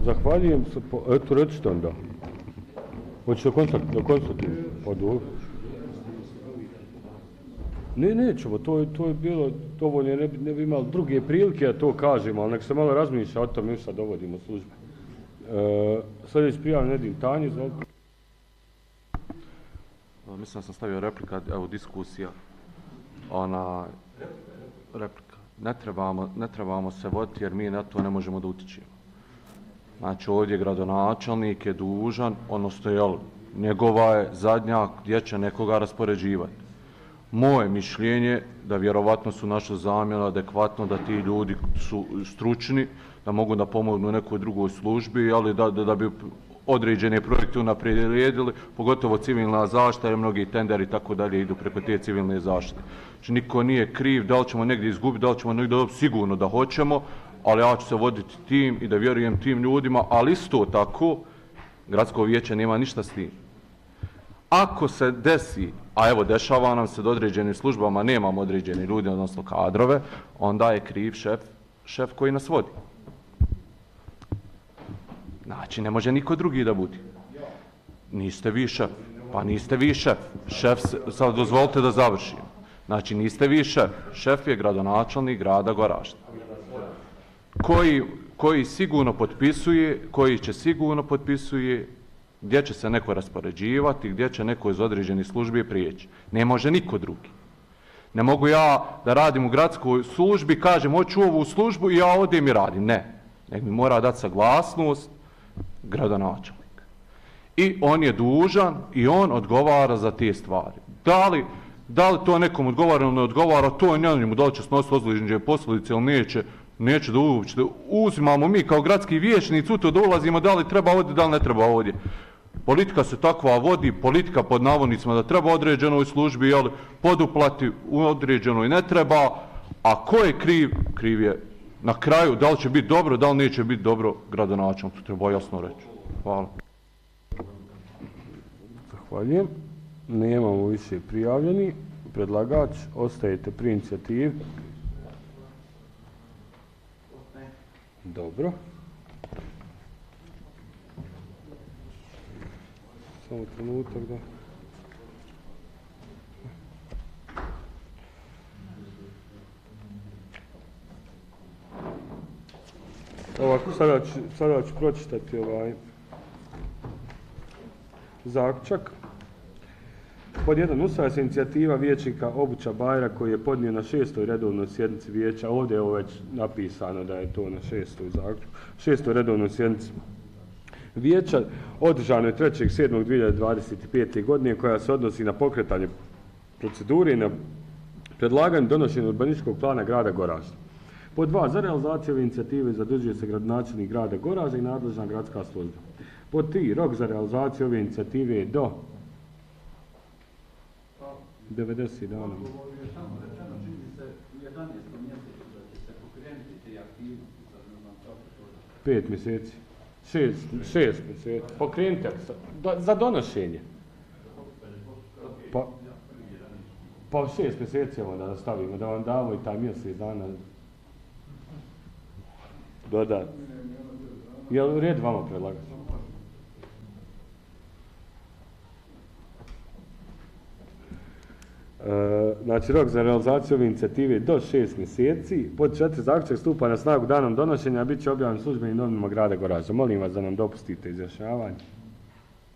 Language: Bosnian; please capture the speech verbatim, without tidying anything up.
Zahvaljujem se, po, eto recite onda. Hoćete da konstatujem? Pa dobro. Ne, nećemo, to, to je bilo dovoljno, ne bi, ne bi imali druge prilike da to kažemo, ali nek se malo razmišlja o tome, mi sad dovodimo službe. E, sljedeći prijavljen Nedim Tanji, izvolite. Mislim da sam stavio replika, evo diskusija, ona replika. Ne trebamo, ne trebamo se voditi jer mi na to ne možemo da utičemo. Znači ovdje gradonačelnik je dužan, odnosno jel, njegova je zadnja gdje će nekoga raspoređivati. Moje mišljenje da vjerovatno su naša zamjena adekvatno, da ti ljudi su stručni, da mogu da pomognu nekoj drugoj službi, ali da, da, da bi određene projekte unaprijedili, pogotovo civilna zaštita, jer mnogi tenderi i tako dalje idu preko te civilne zaštite. Znači niko nije kriv, da li ćemo negdje izgubiti, da li ćemo negdje dobiti, sigurno da hoćemo, ali ja ću se voditi tim i da vjerujem tim ljudima, ali isto tako, gradsko vijeće nema ništa s tim. Ako se desi, a evo dešava nam se da određenim službama nemamo određeni ljudi, odnosno kadrove, onda je kriv šef, šef koji nas vodi. Znači, ne može niko drugi da budi. Niste vi šef. Pa niste vi šef. Šef, sad dozvolite da završim. Znači, niste vi šef. Šef je gradonačelnik grada Goražda. Koji, koji sigurno potpisuje, koji će sigurno potpisuje gdje će se neko raspoređivati, gdje će neko iz određenih službi prijeći. Ne može niko drugi. Ne mogu ja da radim u gradskoj službi, kažem, hoću ovu službu i ja odem i radim. Ne. Nek mi mora dati saglasnost gradonačelnik. I on je dužan i on odgovara za te stvari. Da li, da li to nekom odgovara ili ne odgovara, to je njemu, da li će snositi ozlijeđenje posljedice ili neće, neće da uopće. Uzimamo mi kao gradski vijećnici u to da ulazimo da li treba ovdje, da li ne treba ovdje. Politika se takva vodi, politika pod navodnicima da treba određenoj službi, ali poduplati u određenoj ne treba, a ko je kriv? Kriv je na kraju, da li će biti dobro, da li neće biti dobro, gradonačelnik, to treba jasno reći. Hvala. Zahvaljujem. Nemamo više prijavljeni. Predlagač, ostajete pri inicijativi. Dobro. Samo trenutak da... Ovako, sada ću, sada ću pročitati ovaj zaključak. Pod jedan, usvaja se inicijativa vijećnika Obuća Bajra koji je podnio na šestoj redovnoj sjednici vijeća. Ovdje je ovo već napisano da je to na šestoj zaključku. Šestoj redovnoj sjednici vijeća održano je trećeg sedmog dvije hiljade dvadeset pete. godine koja se odnosi na pokretanje procedure i na predlaganje donošenja urbanističkog plana grada Goražda. Pod dva, za realizaciju ove inicijative zadužuje se gradonačelnik grada Goražda i nadležna gradska služba. Pod tri, rok za realizaciju ove inicijative je do devedeset dana. Pet mjeseci. Šest, šest mjeseci. Pokrenite do, za donošenje. Pa, pa šest mjeseci da nastavimo, da vam damo i taj mjesec dana dodat. Je li red vama predlagati? E, znači, rok za realizaciju ove inicijative do šest mjeseci. Pod četiri, zaključak stupa na snagu danom donošenja, bit će objavljen službenim novinama grada Goražda. Molim vas da nam dopustite izjašnjavanje.